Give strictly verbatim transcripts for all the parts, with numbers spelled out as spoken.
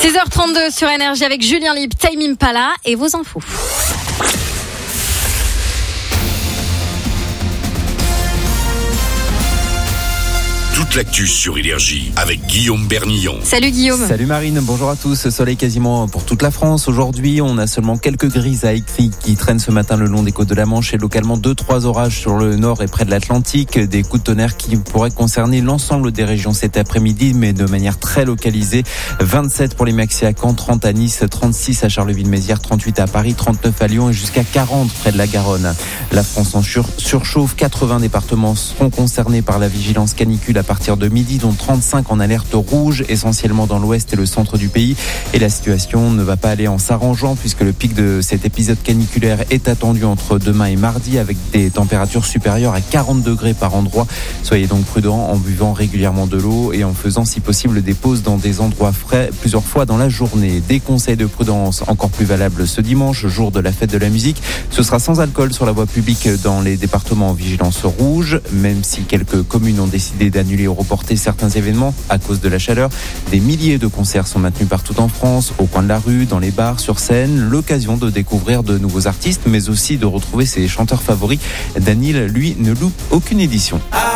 six heures trente-deux sur Énergie avec Julien Libre, Tame Impala et vos infos. Toute l'actu sur Énergie avec Guillaume Bernillon. Salut Guillaume. Salut Marine, bonjour à tous. Soleil quasiment pour toute la France. Aujourd'hui, on a seulement quelques grises à écrit qui traînent ce matin le long des côtes de la Manche et localement deux trois orages sur le nord et près de l'Atlantique. Des coups de tonnerre qui pourraient concerner l'ensemble des régions cet après-midi, mais de manière très localisée. vingt-sept pour les maxi à Caen, trente à Nice, trente-six à Charleville-Mézières, trente-huit à Paris, trente-neuf à Lyon et jusqu'à quarante près de la Garonne. La France en sur- surchauffe. quatre-vingts départements seront concernés par la vigilance canicule à partir de midi, dont trente-cinq en alerte rouge, essentiellement dans l'ouest et le centre du pays. Et la situation ne va pas aller en s'arrangeant puisque le pic de cet épisode caniculaire est attendu entre demain et mardi avec des températures supérieures à quarante degrés par endroit. Soyez donc prudents en buvant régulièrement de l'eau et en faisant si possible des pauses dans des endroits frais plusieurs fois dans la journée. Des conseils de prudence encore plus valables ce dimanche, jour de la fête de la musique. Ce sera sans alcool sur la voie publique dans les départements en vigilance rouge, même si quelques communes ont décidé d'annuler ou reporter certains événements à cause de la chaleur. Des milliers de concerts sont maintenus partout en France, au coin de la rue, dans les bars, sur scène. L'occasion de découvrir de nouveaux artistes, mais aussi de retrouver ses chanteurs favoris. Daniel, lui, ne loupe aucune édition.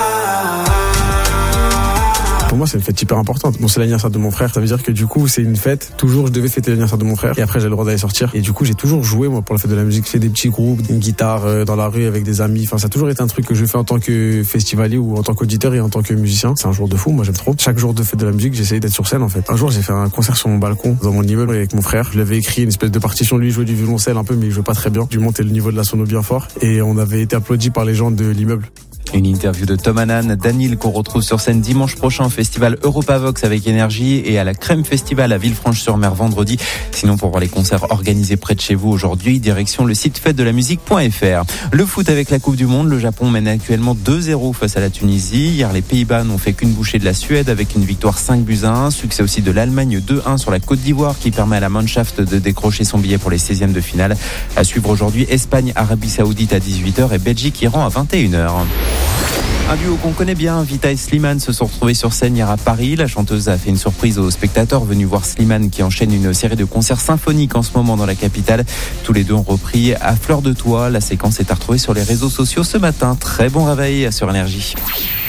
Pour moi, c'est une fête hyper importante. Bon, c'est l'anniversaire de mon frère. Ça veut dire que du coup, c'est une fête. Toujours, je devais fêter l'anniversaire de mon frère. Et après, j'ai le droit d'aller sortir. Et du coup, j'ai toujours joué, moi, pour la fête de la musique. Fait des petits groupes, une guitare euh, dans la rue avec des amis. Enfin, ça a toujours été un truc que je fais en tant que festivalier ou en tant qu'auditeur et en tant que musicien. C'est un jour de fou. Moi, j'aime trop. Chaque jour de fête de la musique, j'essayais d'être sur scène, en fait. Un jour, j'ai fait un concert sur mon balcon dans mon immeuble avec mon frère. Je l'avais écrit une espèce de partition. Lui, il jouait du violoncelle un peu, mais il jouait pas très bien. Je lui montais le niveau de la sono bien fort. Et on avait été applaudis par les gens de l'immeuble. Une interview de Tom Hanan, Daniel qu'on retrouve sur scène dimanche prochain au festival Europavox avec Énergie et à la Crème Festival à Villefranche-sur-Mer vendredi. Sinon, pour voir les concerts organisés près de chez vous aujourd'hui, direction le site fête de la musique point f r. Le foot avec la Coupe du Monde, le Japon mène actuellement deux zéro face à la Tunisie. Hier, les Pays-Bas n'ont fait qu'une bouchée de la Suède avec une victoire cinq buts à un. Succès aussi de l'Allemagne deux un sur la Côte d'Ivoire qui permet à la Mannschaft de décrocher son billet pour les seizièmes de finale. À suivre aujourd'hui, Espagne, Arabie Saoudite à dix-huit heures et Belgique, Iran à vingt et une heures. Un duo qu'on connaît bien, Vita et Slimane se sont retrouvés sur scène hier à Paris. La chanteuse a fait une surprise aux spectateurs venus voir Slimane qui enchaîne une série de concerts symphoniques en ce moment dans la capitale. Tous les deux ont repris à fleur de toit. La séquence est à retrouver sur les réseaux sociaux ce matin. Très bon réveil sur Énergie.